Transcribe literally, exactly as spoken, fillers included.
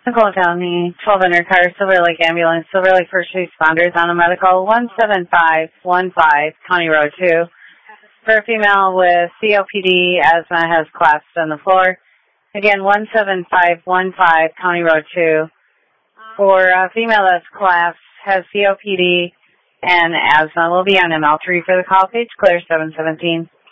Nicole County, twelve hundred car, Silver Lake Ambulance, Silver Lake First Responders on a medical one seven five one five, County Road two. For a female with C O P D, asthma has collapsed on the floor. Again, one seven five one five, County Road two. For a female that's collapsed, has C O P D and asthma, will be on M L three for the call page, clear seven seventeen.